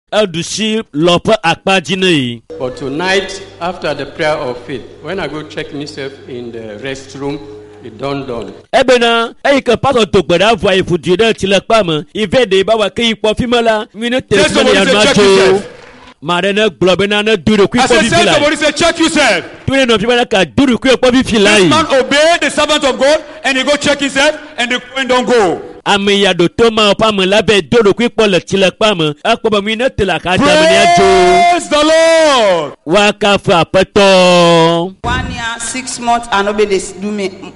adushi lopa akpajine. But tonight, after the prayer of faith, when I go check myself in the restroom, it dawned on. Ebena, que paso to gbada voye fudire tilekpam, ivede ba wa ke ipo fimala, minute Somebody say check yourself. Marena globena na duru ku I ipo said, fila. somebody say check yourself. Tuwe no fimala ka duru ku ipo fila. This man obeyed the servant of God and he go check himself and the coin don't go. Ame ya do toma opam labe duru ku ipo le tilekpam, akpo minute la ka jamani ajo. Praise the Lord. Waka fa pato. 1 year, 6 months, and obey this do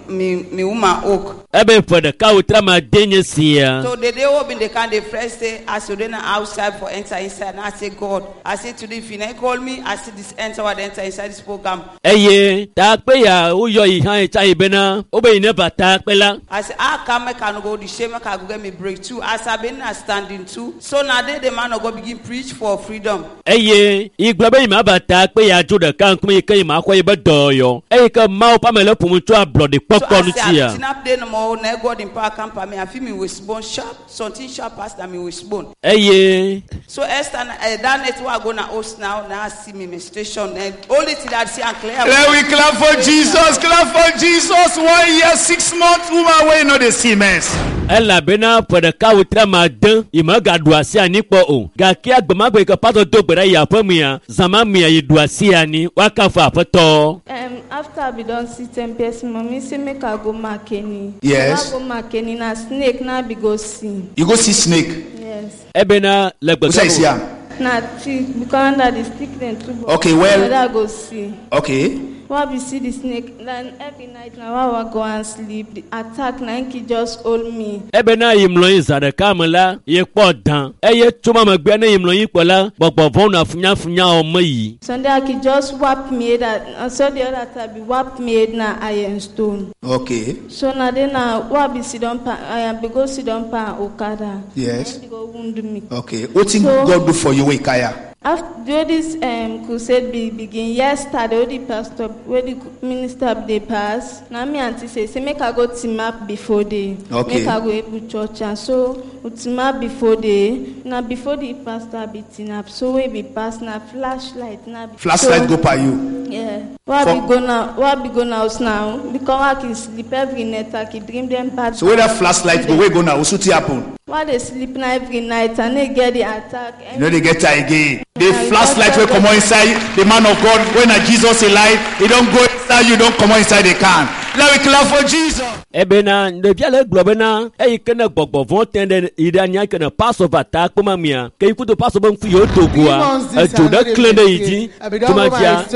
me woman oak. Ebe for the cow trama denye siya. So the day open the can the first day I saw them outside for enter inside. And I say God, I say today if you call me, I see this enter inside this program. Eye, takpe ya uyo ihan chai bena, obe never takpe la. I say I can go the shame I can go get me breakthrough. As I been standing too. So now the man of God begin preach for freedom. Eye, iglobe ima ba takpe ya juda kan kuma ike ima kwa iba doyo. Eye ka mau pamela pumutu a bloody popcorn chia. So I say I'm God in power camp me. I feel me with bone sharp, something sharp as than me with bone. Eye. So Esther, that network gonna host now. Now I see me station. Only thing that I see and clear. Let we clap for Jesus. Clap for Jesus. 1 year, 6 months. Woman, where you know the Siemens. Ela bena for the cow trama den ima gaduasi ani po o. Gaki agbama gbe ka pato to gbera ya pamia. Zama mia yiduasi ani waka fa pato. After we don't see 10 person, mommy say make I go Makeni. Yes. I go Makeni na snake na be go see. You go see snake. Yes. Ebena legbe. Who says here? Na tree because under the stick then too. Okay, well. I go see. Okay. Why we see the snake? Then every night now I go and sleep. The attack na he just hold me. Ebena imlo izare kamela ye podan. Eye tuma magbe na imlo yipola gbogbo von afunya omo yi. Sunday I could just whap me that and so the other time be whap me na iron stone. Okay. So now then why be sit down pa I am be go sit down pa Okada. Yes. They go wound me. Okay. What thing God do for you, Ikaya? After this crusade begin yesterday, the pastor, where the minister they pass. Now me auntie say make I go team up before they. Okay. Make I go able church and so team up before they. Now before the pastor be team up, so we be pass now flashlight now. Flashlight so, go by you. Yeah. Why be go now? Why be go now? Now because I can sleep every night. I can dream them bad. So where that flashlight go, where go now? What's happen? Why they sleep now every night and they get the attack? You know they get tired again. The flashlight will come on inside the man of God. When Jesus alive, he don't go inside you, don't come on inside the can. Let me clap for Jesus. Ebena de biale globena e kena gbogbo von tende idania kena Passover ta kuma mia ke ikuto Passover mfu yo togua to the clean iji tumaja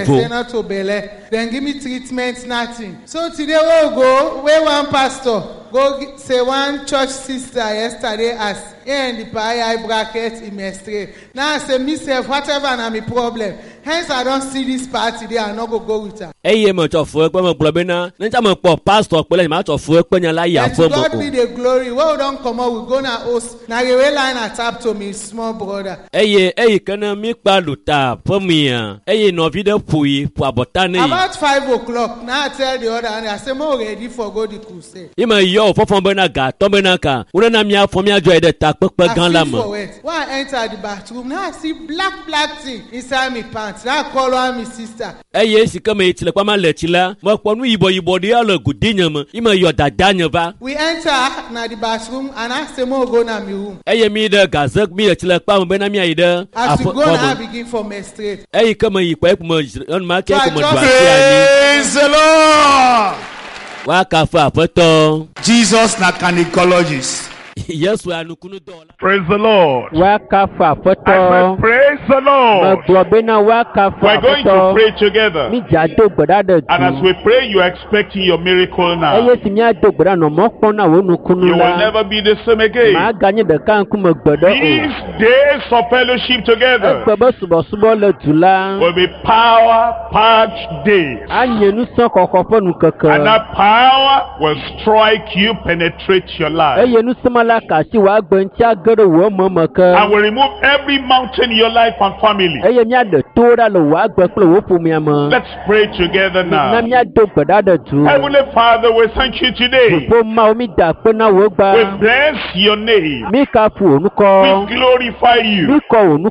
ivo then give me treatment nothing. So today we'll go where one pastor go say one church sister yesterday as and the eye bracket in my straight. Now I say myself whatever na my problem. Hence I don't see this party there I not go with her. Eye mo cho fu ekpo mo globena nja mo po pastor pele ma cho fu ekpo nya la ya fu mo. God be the glory. Well don't come out we go na host. Na the way line tap to me small brother. Eye kana mi pa luta for me. Eye no video pui po abotane. About 5 o'clock now I tell the other and I say mo ready for go the crusade. Ima yo fofon bena ga to bena ka. Una na mi afo mi ajo ede ta pepe gan la mo. When I enter the bathroom now I see black thing inside me pants. Now I call her my sister. Eye si kama itile kwa ma lechila mo ponu ibo de ala gudinya mo. Ima yo dadanya ba. We enter na the bathroom and I say mo go na my room. Eye mi de gazak mi lechila kwa mo bena mi aide. As we go now I begin for my straight. Eye kama ikwa mo on ma ke ko mo dwa Praise the Lord. Waka fa foto. Jesus na gynecologist. Yes, we are nukunu dola. Praise the Lord. Waka fa I foto. said, praise the Lord. Globena waka fa We're going to pray together. Mi jado gbada de. And as we pray, you're expecting your miracle now. Eye si mi ado gbada no mo pon na wo nukunu You will la. never be the same again. Ma ganye de kan ku mo gbada o. These days of fellowship together Gbabo subo le tula. will be power-packed days. Anyenu san kokofo nu And kaka. that power will strike you, penetrate your life. Eye nu samala ka si wa gbanti agere wo mama And ka. will remove every mountain in your life and family. Eye mi ade tora lo wa gbe pe wo fu mi ama. Let's pray together Na now. mi ado gbada de tu. Heavenly Father, we thank you today. Po ma o mi da pe na wo We gba. bless your name. Mi ka fu onu ko. We glorify you. Mi ko onu